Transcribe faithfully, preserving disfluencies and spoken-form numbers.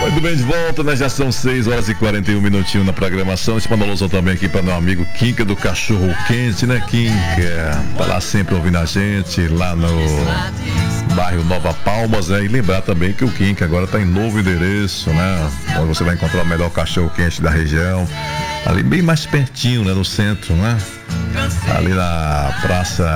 Muito bem, de volta, né? Já são seis horas e quarenta e um minutinhos na programação. Esse manda alusão também aqui para meu amigo Quinca do Cachorro Quente, né, Quinca? Tá lá sempre ouvindo a gente, lá no bairro Nova Palmas, né? E lembrar também que o Quinca agora tá em novo endereço, né? Onde você vai encontrar o melhor cachorro quente da região. Ali bem mais pertinho, né? No centro, né? Ali na Praça